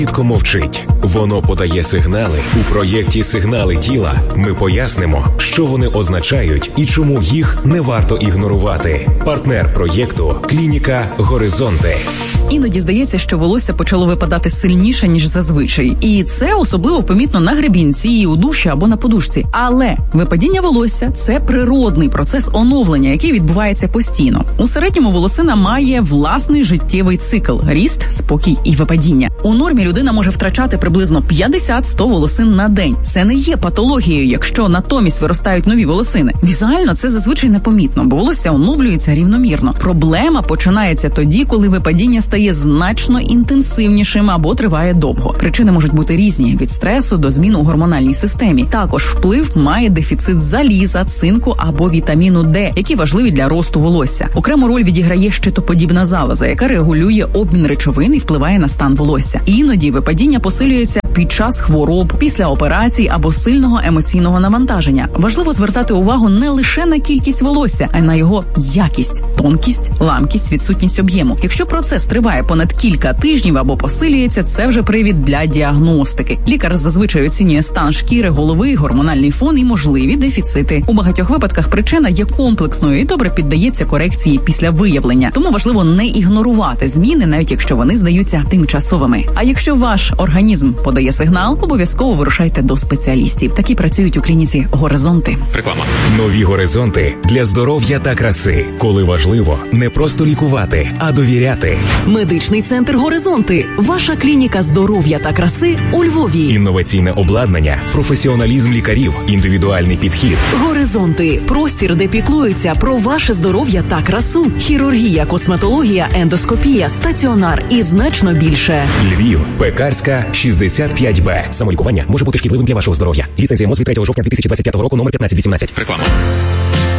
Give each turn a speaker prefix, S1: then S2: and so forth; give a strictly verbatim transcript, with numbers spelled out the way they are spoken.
S1: Рідко мовчить. Воно подає сигнали. У проєкті «Сигнали тіла» ми пояснимо, що вони означають і чому їх не варто ігнорувати. Партнер проєкту – клініка «Горизонти».
S2: Іноді здається, що волосся почало випадати сильніше, ніж зазвичай. І це особливо помітно на гребінці, у душі або на подушці. Але випадіння волосся – це природний процес оновлення, який відбувається постійно. У середньому волосина має власний життєвий цикл – ріст, спокій і випадіння. У нормі людина може втрачати приблизно п'ятдесят-сто волосин на день. Це не є патологією, якщо натомість виростають нові волосини. Візуально це зазвичай непомітно, бо волосся оновлюється рівномірно. Проблема починається тоді, коли випадіння стає значно інтенсивнішим або триває довго. Причини можуть бути різні – від стресу до змін у гормональній системі. Також вплив має дефіцит заліза, цинку або вітаміну Д, які важливі для росту волосся. Окрему роль відіграє щитоподібна залоза, яка регулює обмін речовин і впливає на стан волосся. Іноді випадіння посилюється під час хвороб, після операцій або сильного емоційного навантаження. Важливо звертати увагу не лише на кількість волосся, а й на його якість, тонкість, ламкість, відсутність об'єму. Якщо процес триває понад кілька тижнів або посилюється, це вже привід для діагностики. Лікар зазвичай оцінює стан шкіри, голови, гормональний фон і можливі дефіцити. У багатьох випадках причина є комплексною і добре піддається корекції після виявлення. Тому важливо не ігнорувати зміни, навіть якщо вони здаються тимчасовими. А якщо ваш організм подає сигнал, обов'язково вирушайте до спеціалістів. Такі працюють у клініці «Горизонти».
S1: Реклама. Нові горизонти для здоров'я та краси. Коли важливо не просто лікувати, а довіряти.
S2: Медичний центр «Горизонти». Ваша клініка здоров'я та краси у Львові.
S1: Інноваційне обладнання, професіоналізм лікарів, індивідуальний підхід.
S2: «Горизонти» – простір, де піклуються про ваше здоров'я та красу. Хірургія, косметологія, ендоскопія, стаціонар і значно більше.
S1: Львів, Пекарська, шістдесят п'ять Б. Самолікування може бути шкідливим для вашого здоров'я. Ліцензія МОЗ від третього жовтня дві тисячі двадцять п'ятого року, номер п'ятнадцять вісімнадцять. Реклама.